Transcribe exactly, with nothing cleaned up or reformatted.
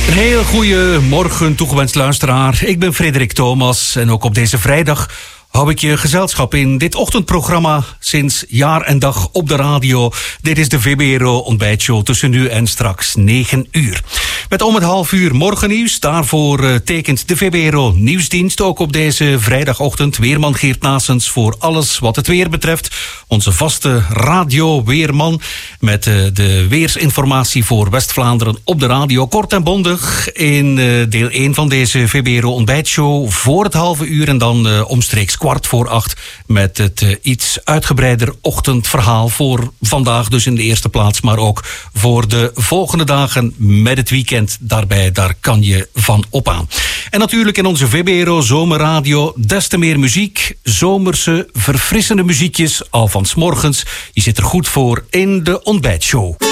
Een heel goede morgen toegewenst luisteraar. Ik ben Frederik Thomas en ook op deze vrijdag hou ik je gezelschap in dit ochtendprogramma sinds jaar en dag op de radio. Dit is de V B R O ontbijtshow tussen nu en straks negen uur. Met om het half uur morgennieuws. Daarvoor uh, tekent de V B R O nieuwsdienst ook op deze vrijdagochtend. Weerman Geert Naessens voor alles wat het weer betreft. Onze vaste radio-weerman met uh, de weersinformatie voor West-Vlaanderen op de radio. Kort en bondig in uh, deel één van deze V B R O ontbijtshow voor het halve uur en dan uh, omstreeks kwart voor acht met het uh, iets uitgebreider ochtendverhaal voor vandaag dus in de eerste plaats, maar ook voor de volgende dagen met het weekend daarbij, daar kan je van op aan. En natuurlijk in onze V B R O Zomerradio des te meer muziek, zomerse, verfrissende muziekjes al van 's morgens. Je zit er goed voor in de ontbijtshow.